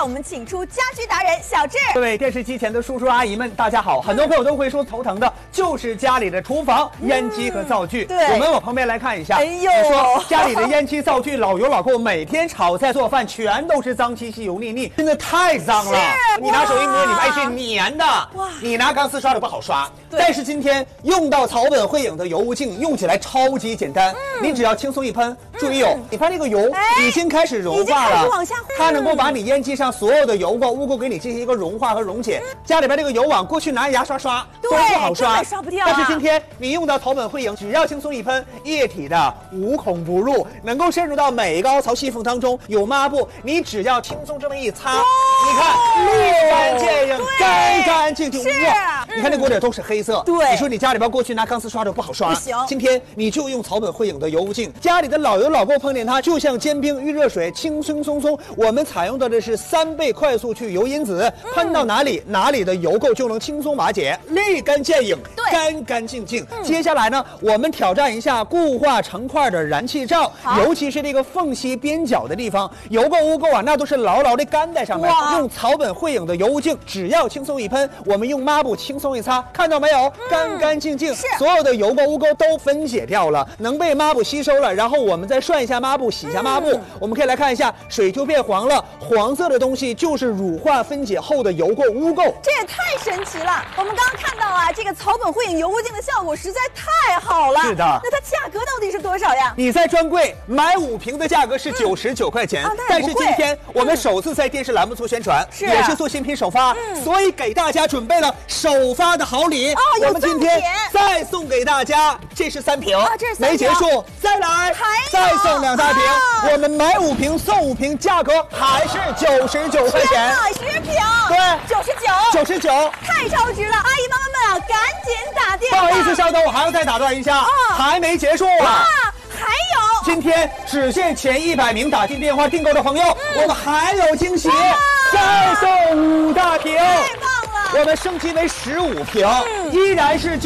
我们请出家居达人小智。 各位电视机前的叔叔阿姨们，大家好！很多朋友都会说头疼的就是家里的厨房烟机和灶具。 对， 我们往旁边来看一下。 哎呦， 你说家里的烟机、灶具老油老垢，每天炒菜做饭全都是脏兮兮、油腻腻，真的太脏了。 你拿手一摸，你发现是粘的。 哇， 你拿钢丝刷的不好刷。 但是今天用到草本汇影的油污净，用起来超级简单。你只要轻松一喷，注意哦，你看这个油已经开始融化了，它能够把你烟机上所有的油垢、污垢给你进行一个融化和溶解。家里边这个油网，过去拿牙刷刷都不好刷， 刷不掉。 但是今天你用到草本汇影，只要轻松一喷，液体的无孔不入，能够渗入到每一个凹槽细缝当中。有抹布，你只要轻松这么一擦，你看立竿见影，干干净净。哇，你看这锅底都是黑色。 对， 你说你家里边过去拿钢丝刷的不好刷， 不行。今天你就用草本汇影的油污净，家里的老油老垢碰见它，就像煎饼遇热水，轻轻松松。我们采用的是3倍快速去油因子，喷到哪里的油垢就能轻松瓦解，立竿见影，干干净净。接下来呢，我们挑战一下固化成块的燃气灶，尤其是这个缝隙边角的地方，油垢污垢啊，那都是牢牢的干在上面。用草本汇影的油污净，只要轻松一喷，我们用抹布轻松一擦，看到没有？干干净净，所有的油垢污垢都分解掉了，能被抹布吸收了。然后我们再涮一下抹布，洗一下抹布，我们可以来看一下，水就变黄了。黄色的东西就是乳化分解后的油垢污垢。 这也太神奇了！我们刚刚看到啊，这个草本汇影油污净的效果实在太好了。 是的， 那它价格到底是多少呀？ 你在专柜买5瓶的价格是99块钱，但是今天我们首次在电视栏目做宣传，也是做新品首发，所以给大家准备了首发的好礼。我们今天再送给大家，这是3瓶，没结束，再来，再送2大瓶。我们买5瓶送5瓶，价格还是99块钱 ，10瓶， 对，99， 太超值了！阿姨妈妈们啊，赶紧打电话！ 不好意思，稍等，我还要再打断一下，还没结束啊！ 还有， 今天只限前100名打进电话订购的朋友，我们还有惊喜，再送5大瓶， 太棒了！ 我们升级为15瓶，依然是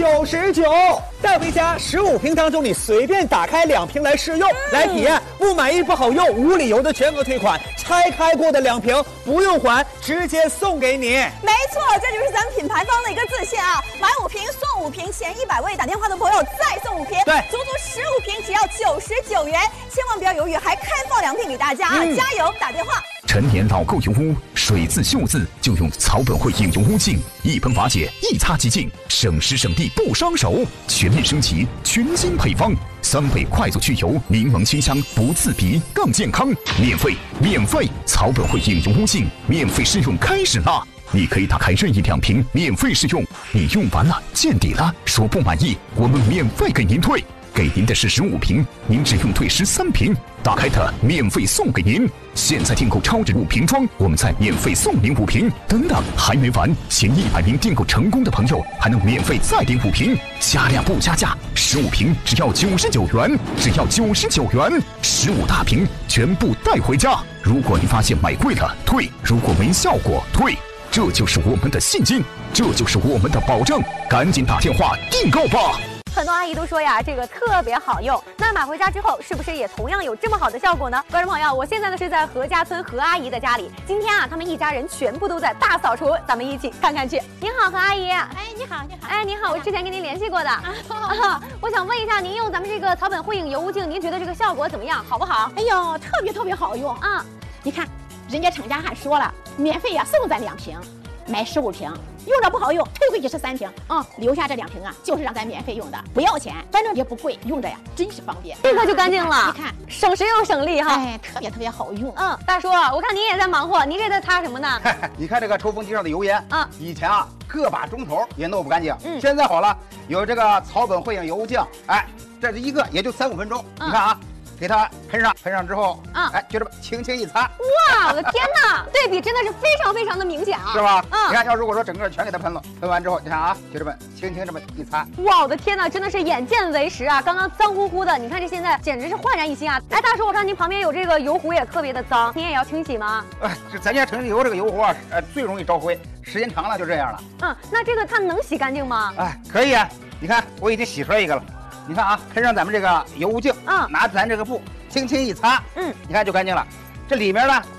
99。带回家15瓶当中，你随便打开2瓶来试用，来体验。不满意不好用，无理由的全额退款。拆开过的2瓶不用还，直接送给你。 没错，这就是咱们品牌方的一个自信啊！买5瓶送5瓶，前100位打电话的朋友再送5瓶， 对， 足足15瓶，只要99元，千万不要犹豫，还开放2瓶给大家啊！加油，打电话！ 陈年老垢油污，水渍锈渍就用草本汇影油污净，一喷瓦解，一擦即净，省时省力不伤手。全面升级，全新配方，3倍快速去油，柠檬清香不刺鼻，更健康。免费！草本汇影油污净免费试用开始啦！你可以打开任意2瓶免费试用，你用完了见底了，说不满意，我们免费给您退。给您的是15瓶，您只用退13瓶，打开它免费送给您。现在订购超值5瓶装，我们再免费送您5瓶。等等，还没完，前100名订购成功的朋友还能免费再订5瓶，加量不加价，15瓶只要99元，只要99元，15大瓶全部带回家。如果您发现买贵了退，如果没效果退，这就是我们的信心，这就是我们的保证，赶紧打电话订购吧。 很多阿姨都说呀，这个特别好用。那买回家之后，是不是也同样有这么好的效果呢？观众朋友，我现在呢是在何家村何阿姨的家里。今天啊，他们一家人全部都在大扫除，咱们一起看看去。您好，何阿姨。 哎，你好，你好。 哎，您好，我之前跟您联系过的。我想问一下，您用咱们这个草本汇影油污净，您觉得这个效果怎么样？好不好？ 哎呦，特别好用啊！你看，人家厂家还说了，免费呀送咱2瓶。买15瓶，用着不好用，退回去是3瓶啊，留下这2瓶啊，就是让咱免费用的，不要钱，反正也不贵，用着呀真是方便， 立刻就干净了。 你看， 省时又省力哈， 哎，特别好用。 大叔，我看您也在忙活，您这在擦什么呢？ 你看这个抽风机上的油烟啊，以前啊个把钟头也弄不干净，现在好了，有这个草本汇影油污净，哎，这是一个也就3-5分钟，你看啊。给它喷上之后，哎，就这么轻轻一擦， 哇，我的天哪，对比真的是非常的明显啊， 是吧？你看，要如果说整个全给它喷了，喷完之后，你看啊，就这么轻轻这么一擦， 哇，我的天哪，真的是眼见为实啊！刚刚脏乎乎的，你看这现在简直是焕然一新啊！哎，大叔，我看您旁边有这个油壶也特别的脏，您也要清洗吗？ 这咱家城里油这个油壶啊，最容易招灰，时间长了就这样了。 那这个它能洗干净吗？ 哎，可以啊，你看我已经洗出来一个了。你看啊，喷上咱们这个油污净，拿咱这个布轻轻一擦，你看就干净了。这里面呢